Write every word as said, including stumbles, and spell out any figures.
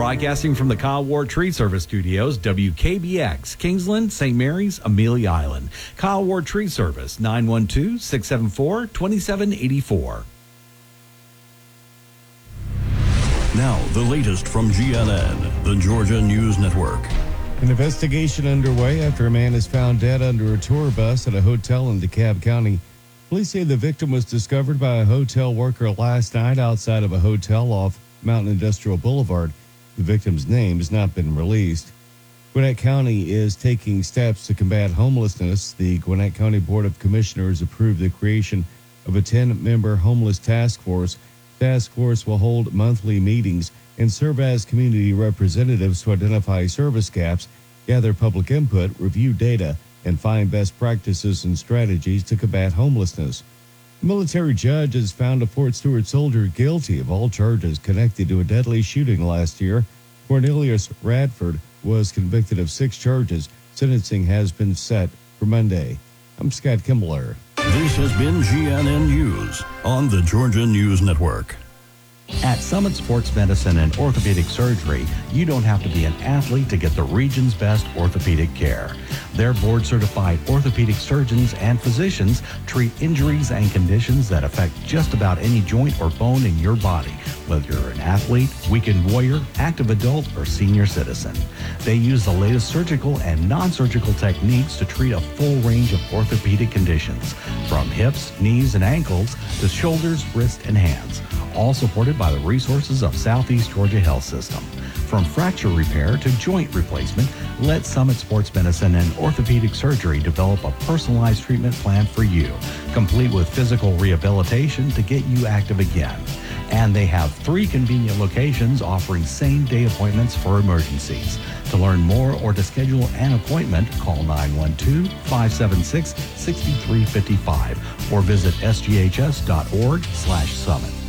Broadcasting from the Kyle Ward Tree Service Studios, W K B X, Kingsland, Saint Mary's, Amelia Island. Kyle Ward Tree Service, nine one two, six seven four, two seven eight four. Now, the latest from G N N, the Georgia News Network. An investigation underway after a man is found dead under a tour bus at a hotel in DeKalb County. Police say the victim was discovered by a hotel worker last night outside of a hotel off Mountain Industrial Boulevard. The victim's name has not been released. Gwinnett County is taking steps to combat homelessness. The Gwinnett County Board of Commissioners approved the creation of a ten-member homeless task force. The task force will hold monthly meetings and serve as community representatives to identify service gaps, gather public input, review data, and find best practices and strategies to combat homelessness. A military judge has found a Fort Stewart soldier guilty of all charges connected to a deadly shooting last year. Cornelius Radford was convicted of six charges. Sentencing has been set for Monday. I'm Scott Kimbler. This has been G N N News on the Georgia News Network. At Summit Sports Medicine and Orthopedic Surgery, you don't have to be an athlete to get the region's best orthopedic care. Their board-certified orthopedic surgeons and physicians treat injuries and conditions that affect just about any joint or bone in your body, whether you're an athlete, weekend warrior, active adult, or senior citizen. They use the latest surgical and non-surgical techniques to treat a full range of orthopedic conditions, from hips, knees, and ankles to shoulders, wrists, and hands, all supported by the resources of Southeast Georgia Health System. From fracture repair to joint replacement, let Summit Sports Medicine and Orthopedic Surgery develop a personalized treatment plan for you, complete with physical rehabilitation to get you active again. And they have three convenient locations offering same-day appointments for emergencies. To learn more or to schedule an appointment, call nine one two, five seven six, six three five five or visit s g h s dot org slash summit.